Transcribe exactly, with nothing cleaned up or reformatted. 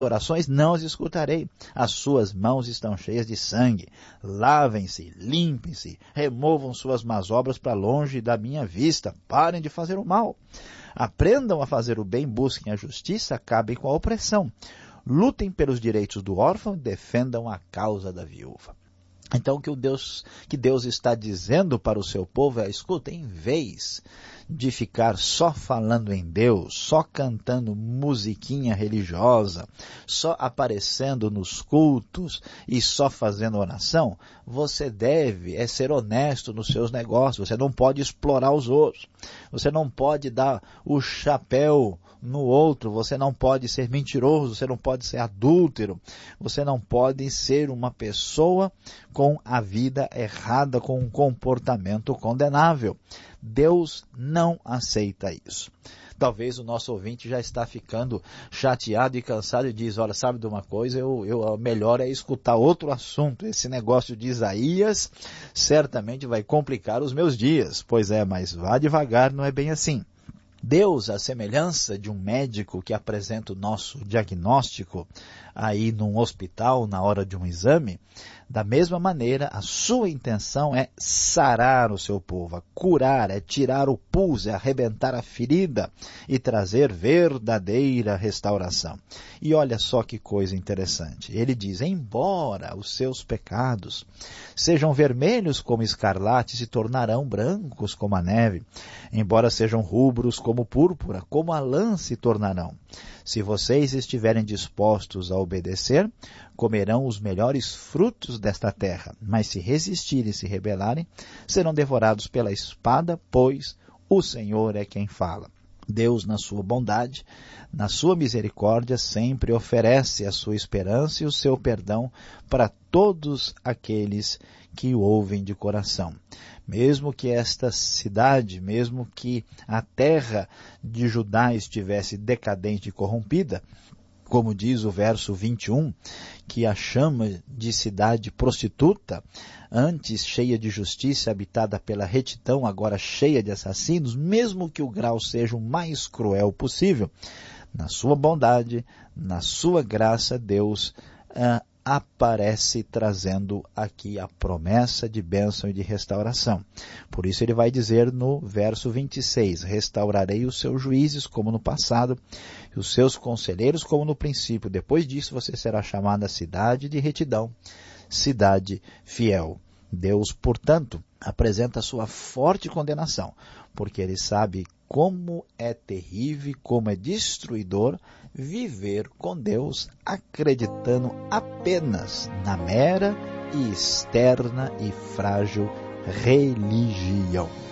orações não as escutarei. As suas mãos estão cheias de sangue. Lavem-se, limpem-se, removam suas más obras para longe da minha vista. Parem de fazer o mal. Aprendam a fazer o bem, busquem a justiça, acabem com a opressão. Lutem pelos direitos do órfão e defendam a causa da viúva. Então, o que, o Deus, que Deus está dizendo para o seu povo é, escuta, em vez de ficar só falando em Deus, só cantando musiquinha religiosa, só aparecendo nos cultos e só fazendo oração, você deve é ser honesto nos seus negócios, você não pode explorar os outros, você não pode dar o chapéu no outro, você não pode ser mentiroso, você não pode ser adúltero, você não pode ser uma pessoa com a vida errada, com um comportamento condenável. Deus não aceita isso. Talvez o nosso ouvinte já está ficando chateado e cansado e diz, olha, sabe de uma coisa, eu, eu, melhor é escutar outro assunto. Esse negócio de Isaías certamente vai complicar os meus dias. Pois é, mas vá devagar, não é bem assim. Deus, à semelhança de um médico que apresenta o nosso diagnóstico aí num hospital na hora de um exame, da mesma maneira, a sua intenção é sarar o seu povo, é curar, é tirar o pus, é arrebentar a ferida e trazer verdadeira restauração. E olha só que coisa interessante. Ele diz, embora os seus pecados sejam vermelhos como escarlate, se tornarão brancos como a neve. Embora sejam rubros como púrpura, como a lã se tornarão. Se vocês estiverem dispostos a obedecer, comerão os melhores frutos desta terra. Mas se resistirem e se rebelarem, serão devorados pela espada, pois o Senhor é quem fala. Deus, na sua bondade, na sua misericórdia, sempre oferece a sua esperança e o seu perdão para todos aqueles que o ouvem de coração. Mesmo que esta cidade, mesmo que a terra de Judá estivesse decadente e corrompida, como diz o verso vinte e um, que a chama de cidade prostituta, antes cheia de justiça, habitada pela retidão, agora cheia de assassinos, mesmo que o grau seja o mais cruel possível, na sua bondade, na sua graça, Deus ah, aparece trazendo aqui a promessa de bênção e de restauração. Por isso ele vai dizer no verso vinte e seis, restaurarei os seus juízes como no passado, e os seus conselheiros como no princípio. Depois disso você será chamada cidade de retidão, cidade fiel. Deus, portanto, apresenta a sua forte condenação, porque ele sabe como é terrível, como é destruidor viver com Deus acreditando apenas na mera e externa e frágil religião.